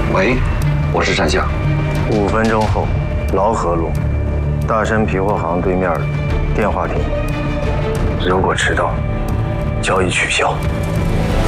喂，我是山下。 5分钟后，劳河路大山皮货行对面电话亭。如果迟到，交易取消。